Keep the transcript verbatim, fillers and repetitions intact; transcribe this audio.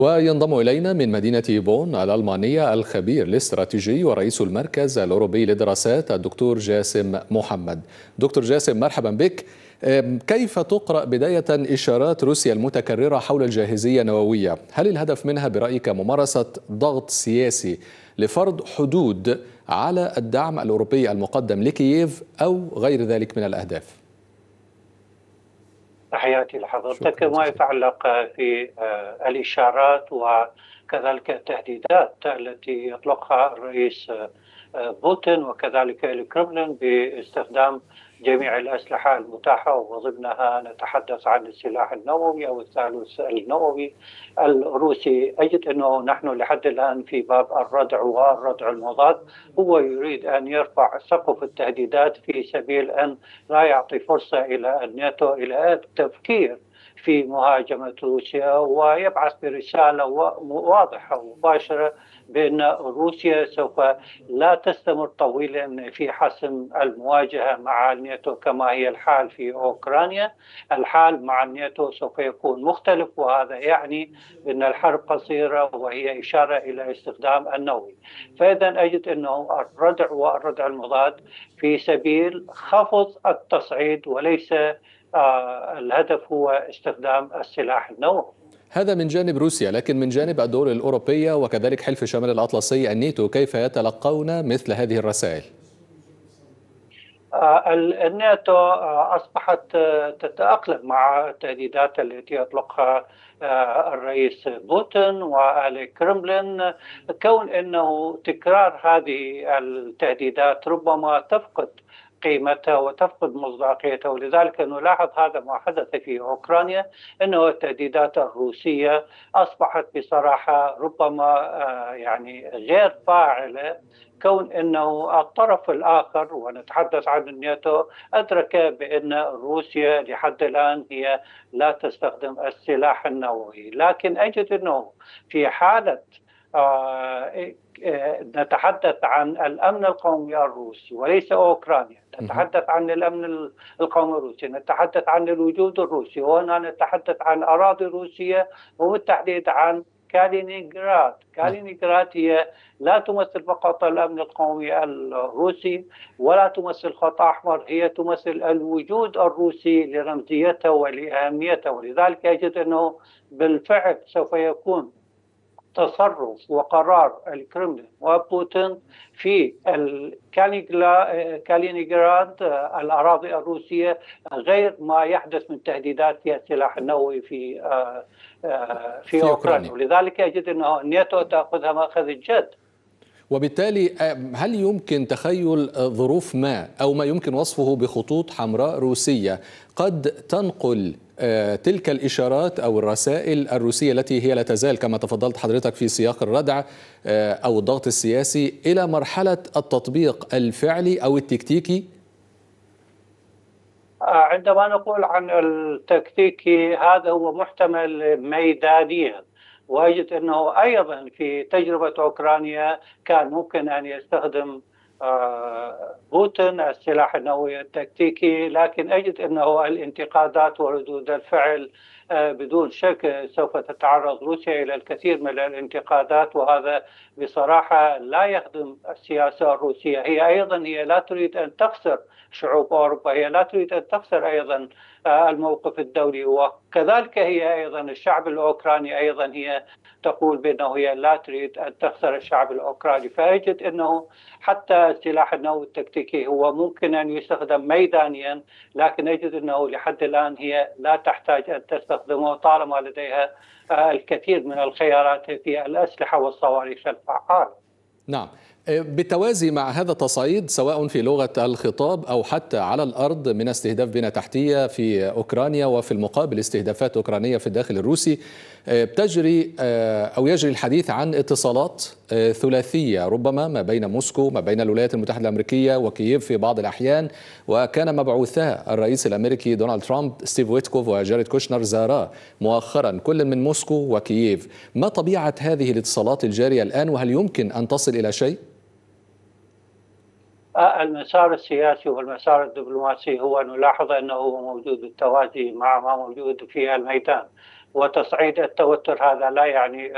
وينضم إلينا من مدينة بون الألمانية الخبير الاستراتيجي ورئيس المركز الأوروبي للدراسات الدكتور جاسم محمد. دكتور جاسم، مرحبا بك. كيف تقرأ بداية إشارات روسيا المتكررة حول الجاهزية النووية؟ هل الهدف منها برأيك ممارسة ضغط سياسي لفرض حدود على الدعم الأوروبي المقدم لكييف أو غير ذلك من الأهداف؟ تحياتي لحضرتك. ما يتعلق في الإشارات وكذلك التهديدات التي يطلقها الرئيس بوتين وكذلك الكرملين باستخدام جميع الأسلحة المتاحة، وضمنها نتحدث عن السلاح النووي أو الثالوث النووي الروسي. أجد أنه نحن لحد الآن في باب الردع والردع المضاد. هو يريد أن يرفع سقف التهديدات في سبيل أن لا يعطي فرصة إلى الناتو إلى التفكير في مهاجمة روسيا، ويبعث برسالة واضحة ومباشرة بأن روسيا سوف لا تستمر طويلا في حسم المواجهة مع الناتو كما هي الحال في أوكرانيا. الحال مع الناتو سوف يكون مختلف، وهذا يعني أن الحرب قصيرة، وهي إشارة إلى استخدام النووي. فإذا أجد أنه الردع والردع المضاد في سبيل خفض التصعيد، وليس آه الهدف هو استخدام السلاح النووي. هذا من جانب روسيا، لكن من جانب الدول الأوروبية وكذلك حلف شمال الأطلسي الناتو كيف يتلقون مثل هذه الرسائل؟ آه الناتو آه أصبحت آه تتأقلم مع التهديدات التي يطلقها آه الرئيس بوتين والكرملين، كون أنه تكرار هذه التهديدات ربما تفقد قيمتها وتفقد مصداقيتها. ولذلك نلاحظ هذا ما حدث في أوكرانيا، أنه التهديدات الروسية أصبحت بصراحة ربما يعني غير فاعلة، كون أنه الطرف الآخر ونتحدث عن الناتو أدرك بأن روسيا لحد الآن هي لا تستخدم السلاح النووي. لكن أجد أنه في حالة آه نتحدث عن الأمن القومي الروسي وليس أوكرانيا، نتحدث عن الأمن القومي الروسي، نتحدث عن الوجود الروسي، وهنا نتحدث عن أراضي روسية وبالتحديد عن كالينيغراد. كالينيغراد هي لا تمثل فقط الأمن القومي الروسي ولا تمثل خط أحمر، هي تمثل الوجود الروسي لرمزيته ولأهميته. ولذلك أجد أنه بالفعل سوف يكون تصرف وقرار الكرملين وبوتين في كالينيغراد الأراضي الروسية غير ما يحدث من تهديدات في السلاح النووي في في, في أوكرانيا. ولذلك أجد أن الناتو تأخذها مأخذ الجد. وبالتالي هل يمكن تخيل ظروف ما أو ما يمكن وصفه بخطوط حمراء روسية قد تنقل تلك الإشارات أو الرسائل الروسية التي هي لا تزال كما تفضلت حضرتك في سياق الردع أو الضغط السياسي إلى مرحلة التطبيق الفعلي أو التكتيكي؟ عندما نقول عن التكتيكي هذا هو محتمل ميدانيا، وأجد أنه أيضا في تجربة أوكرانيا كان ممكن أن يستخدم بوتين السلاح النووي التكتيكي، لكن أجد أنه الانتقادات وردود الفعل بدون شك سوف تتعرض روسيا إلى الكثير من الانتقادات، وهذا بصراحة لا يخدم السياسة الروسية. هي أيضا هي لا تريد أن تخسر شعوب أوروبا، هي لا تريد أن تخسر أيضا الموقف الدولي، وكذلك هي أيضا الشعب الأوكراني أيضا هي تقول بأنه هي لا تريد أن تخسر الشعب الأوكراني. فأجد أنه حتى السلاح النووي التكتيكي هو ممكن أن يستخدم ميدانيا، لكن أجد أنه لحد الآن هي لا تحتاج أن تستخدمه طالما لديها الكثير من الخيارات في الأسلحة والصواريخ الفعالة. نعم، بالتوازي مع هذا التصعيد سواء في لغة الخطاب أو حتى على الأرض من استهداف بنى تحتية في أوكرانيا، وفي المقابل استهدافات أوكرانية في الداخل الروسي، تجري أو يجري الحديث عن اتصالات ثلاثية ربما ما بين موسكو ما بين الولايات المتحدة الأمريكية وكييف في بعض الأحيان، وكان مبعوثا الرئيس الأمريكي دونالد ترامب ستيف ويتكوف وجاريد كوشنر زارا مؤخرا كل من موسكو وكييف. ما طبيعة هذه الاتصالات الجارية الآن، وهل يمكن أن تصل إلى شيء؟ المسار السياسي والمسار الدبلوماسي هو نلاحظ أنه موجود بالتوازي مع ما موجود في الميدان، وتصعيد التوتر هذا لا يعني